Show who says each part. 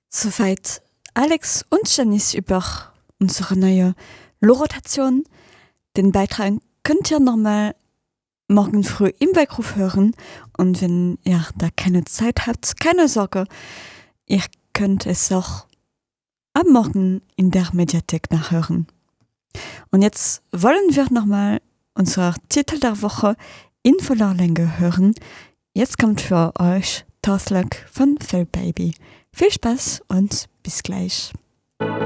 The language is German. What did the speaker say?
Speaker 1: Soweit Alex und Janice über unsere neue Lo-Rotation. Den Beitrag könnt ihr nochmal morgen früh im Weckruf hören. Und wenn ihr da keine Zeit habt, keine Sorge, ihr könnt es auch am Morgen in der Mediathek nachhören. Und jetzt wollen wir nochmal unser Titel der Woche in voller Länge hören. Jetzt kommt für euch Tough Luck von Fell Baby. Viel Spaß und bis gleich.